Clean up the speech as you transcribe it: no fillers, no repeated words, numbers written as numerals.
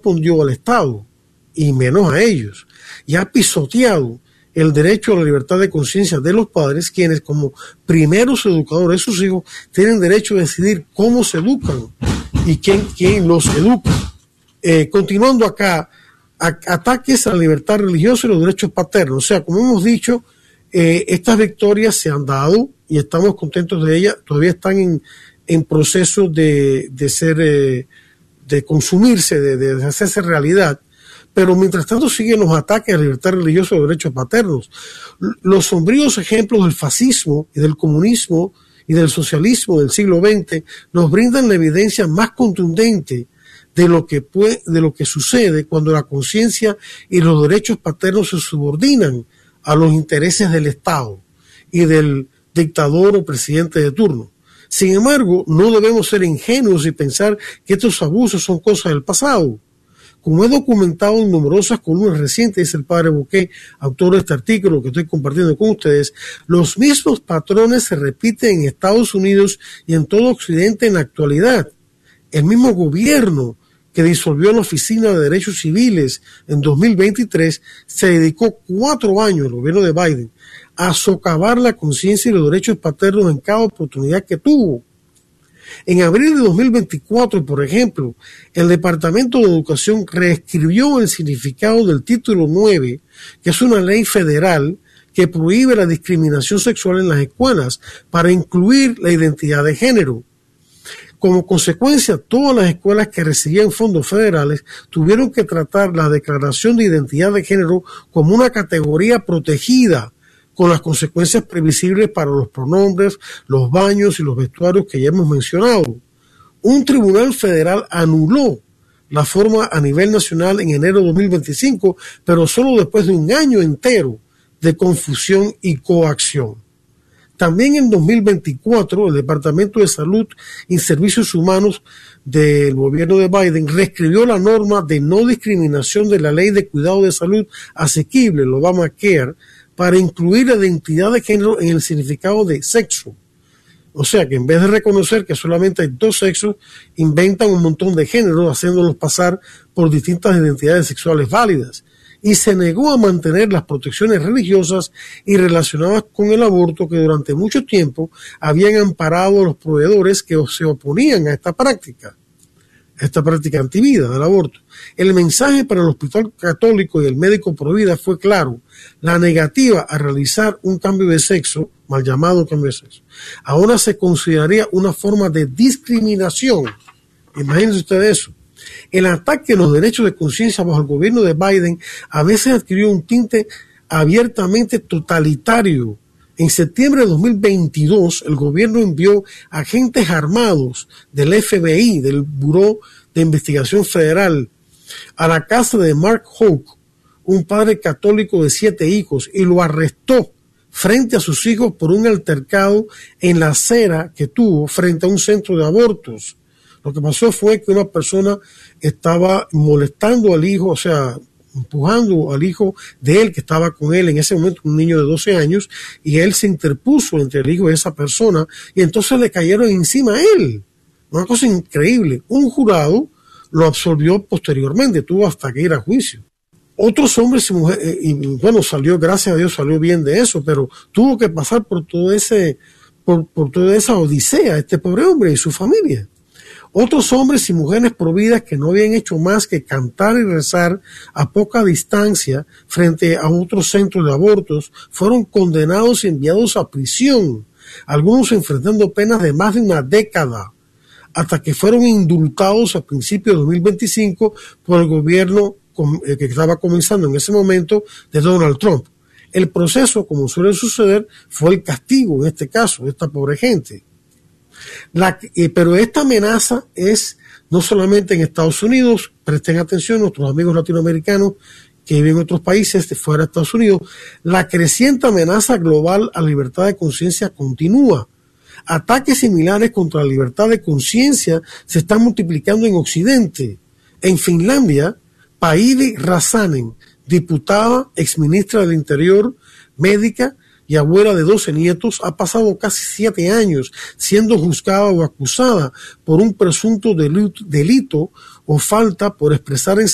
respondió al Estado, y menos a ellos, y ha pisoteado el derecho a la libertad de conciencia de los padres, quienes como primeros educadores de sus hijos tienen derecho a decidir cómo se educan y quién los educa. Continuando acá, ataques a la libertad religiosa y los derechos paternos. O sea, como hemos dicho, estas victorias se han dado y estamos contentos de ellas, todavía están en proceso de consumirse, de hacerse realidad. Pero mientras tanto siguen los ataques a la libertad religiosa y los derechos paternos. Los sombríos ejemplos del fascismo y del comunismo y del socialismo del siglo XX nos brindan la evidencia más contundente de lo que sucede cuando la conciencia y los derechos paternos se subordinan a los intereses del Estado y del dictador o presidente de turno. Sin embargo, no debemos ser ingenuos y pensar que estos abusos son cosas del pasado. Como he documentado en numerosas columnas recientes, dice el padre Bouquet, autor de este artículo que estoy compartiendo con ustedes, los mismos patrones se repiten en Estados Unidos y en todo Occidente en la actualidad. El mismo gobierno que disolvió la Oficina de Derechos Civiles en 2023 se dedicó 4 años, el gobierno de Biden, a socavar la conciencia y los derechos paternos en cada oportunidad que tuvo. En abril de 2024, por ejemplo, el Departamento de Educación reescribió el significado del Título 9, que es una ley federal que prohíbe la discriminación sexual en las escuelas para incluir la identidad de género. Como consecuencia, todas las escuelas que recibían fondos federales tuvieron que tratar la declaración de identidad de género como una categoría protegida, con las consecuencias previsibles para los pronombres, los baños y los vestuarios que ya hemos mencionado. Un tribunal federal anuló la forma a nivel nacional en enero de 2025, pero solo después de un año entero de confusión y coacción. También en 2024, el Departamento de Salud y Servicios Humanos del gobierno de Biden reescribió la norma de no discriminación de la Ley de Cuidado de Salud Asequible, el Obamacare, para incluir la identidad de género en el significado de sexo. O sea que en vez de reconocer que solamente hay 2 sexos, inventan un montón de géneros, haciéndolos pasar por distintas identidades sexuales válidas. Y se negó a mantener las protecciones religiosas y relacionadas con el aborto que durante mucho tiempo habían amparado a los proveedores que se oponían a esta práctica antivida del aborto. El mensaje para el Hospital Católico y el médico pro vida fue claro: la negativa a realizar un cambio de sexo, mal llamado cambio de sexo, ahora se consideraría una forma de discriminación. Imagínense ustedes eso. El ataque a los derechos de conciencia bajo el gobierno de Biden a veces adquirió un tinte abiertamente totalitario. En septiembre de 2022, el gobierno envió agentes armados del FBI, del Buró de Investigación Federal, a la casa de Mark Houck, un padre católico de 7 hijos, y lo arrestó frente a sus hijos por un altercado en la acera que tuvo frente a un centro de abortos. Lo que pasó fue que una persona estaba molestando al hijo, o sea, empujando al hijo de él que estaba con él en ese momento, un niño de 12 años, y él se interpuso entre el hijo de esa persona y entonces le cayeron encima a él. Una cosa increíble. Un jurado lo absolvió posteriormente, tuvo hasta que ir a juicio. Otros hombres y mujeres, y bueno, salió, gracias a Dios, salió bien de eso, pero tuvo que pasar por toda esa odisea, este pobre hombre y su familia. Otros hombres y mujeres providas que no habían hecho más que cantar y rezar a poca distancia frente a otros centros de abortos fueron condenados y enviados a prisión, algunos enfrentando penas de más de una década, hasta que fueron indultados a principios de 2025 por el gobierno que estaba comenzando en ese momento de Donald Trump. El proceso, como suele suceder, fue el castigo en este caso de esta pobre gente. Pero esta amenaza es no solamente en Estados Unidos, presten atención nuestros amigos latinoamericanos que viven en otros países de fuera de Estados Unidos, la creciente amenaza global a la libertad de conciencia continúa. Ataques similares contra la libertad de conciencia se están multiplicando en Occidente. En Finlandia, Päivi Räsänen, diputada, exministra del Interior, médica y abuela de 12 nietos, ha pasado casi 7 años siendo juzgada o acusada por un presunto delito o falta por expresar en